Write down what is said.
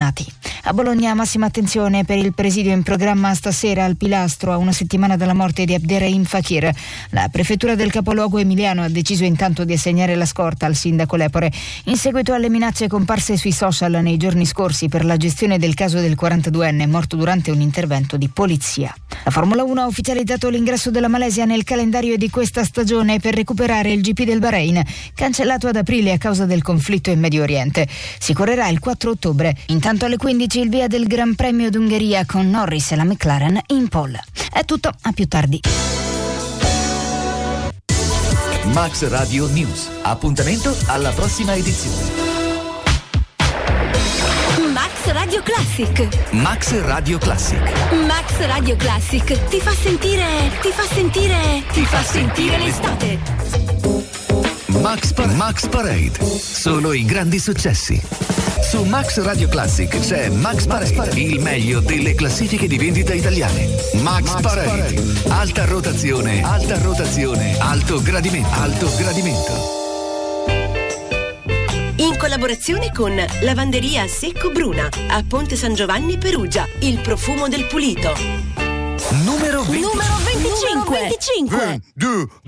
immigrati. A Bologna massima attenzione per il presidio in programma stasera al Pilastro a una settimana dalla morte di Abderrahim Fakir. La prefettura del capoluogo emiliano ha deciso intanto di assegnare la scorta al sindaco Lepore in seguito alle minacce comparse sui social nei giorni scorsi per la gestione del caso del 42enne morto durante un intervento di polizia. La Formula 1 ha ufficializzato l'ingresso della Malesia nel calendario di questa stagione per recuperare il GP del Bahrain, cancellato ad aprile a causa del conflitto in Medio Oriente. Si correrà il 4 ottobre. Intanto alle 15 il via del Gran Premio d'Ungheria con Norris e la McLaren in pole. È tutto, a più tardi. Max Radio News. Appuntamento alla prossima edizione. Max Radio Classic. Max Radio Classic. Max Radio Classic ti fa sentire l'estate. Max Parade. Solo i grandi successi. Su Max Radio Classic c'è Max Parade, il meglio delle classifiche di vendita italiane. Max Parade. Alta rotazione, alto gradimento. In collaborazione con Lavanderia Secco Bruna a Ponte San Giovanni, Perugia, il profumo del pulito. Numero 25. 1, 2,